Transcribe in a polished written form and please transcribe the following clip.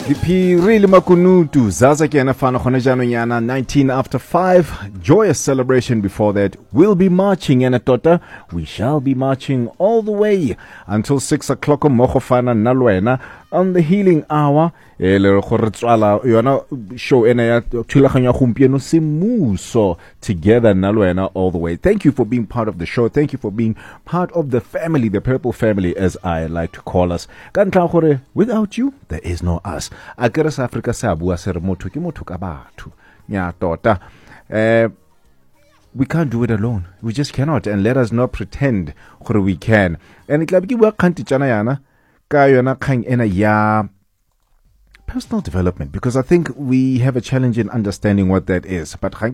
Really makunutu Zaza ke anafana khona jaanong yana 19 after 5. Joyous celebration before that. We'll be marching and tota we shall be marching all the way until 6 o'clock mogofana nalwena on the healing hour. Le gore tswala yona show ena ya thulaganyo ya gompieno semuso together nalwena all the way. Thank you for being part of the show. Thank you for being part of the family, the Purple family as I like to call us. Ka ntla gore without you there is no us. Akere sa Africa sa bua se re motho ke motho ka batho. Nya tota. We can't do it alone. We just cannot, and let us not pretend gore we can. And it tla be ke bua kganti tsana yana ka yona kgang ena ya personal development, because I think we have a challenge in understanding what that is. But